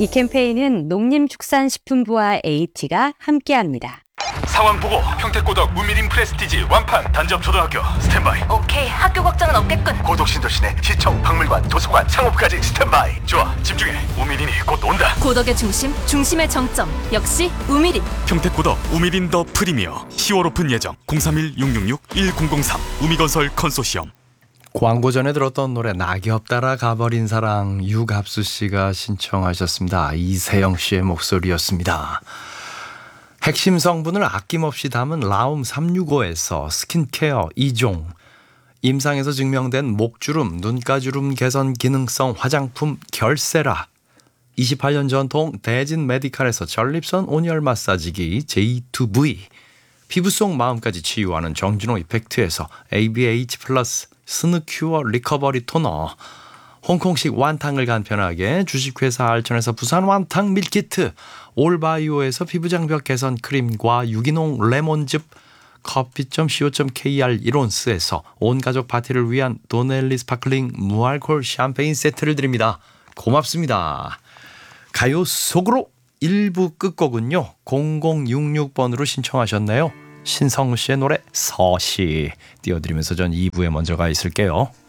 이 캠페인은 농림축산식품부와 A티가 함께합니다. 상황 보고 평택고덕 우미린 프레스티지 완판 단접초등학교 스탠바이. 오케이, 학교 걱정은 없겠군. 고덕신도시내 시청 박물관 도서관 상업까지 스탠바이. 좋아, 집중해. 우미린이 곧 온다. 고덕의 중심, 중심의 정점. 역시 우미린. 평택고덕 우미린 더 프리미어 10월 오픈 예정 031-666-1003 우미건설 컨소시엄. 광고 전에 들었던 노래 낙엽 따라 가버린 사랑 유갑수 씨가 신청하셨습니다. 이세영 씨의 목소리였습니다. 핵심 성분을 아낌없이 담은 라움 365에서 스킨케어 2종, 임상에서 증명된 목주름, 눈가주름 개선 기능성 화장품 결세라, 28년 전통 대진 메디칼에서 전립선 온열 마사지기 J2V, 피부 속 마음까지 치유하는 정진호 이펙트에서 ABH 플러스 스누큐어 리커버리 토너, 홍콩식 완탕을 간편하게 주식회사 알천에서 부산 완탕 밀키트, 올바이오에서 피부장벽 개선 크림과 유기농 레몬즙, 커피.co.kr 이론스에서 온가족 파티를 위한 도넬리 스파클링 무알콜 샴페인 세트를 드립니다. 고맙습니다. 가요 속으로 1부 끝곡은요 0066번으로 신청하셨네요. 신성우 씨의 노래 서시 띄워드리면서 전 2부에 먼저 가 있을게요.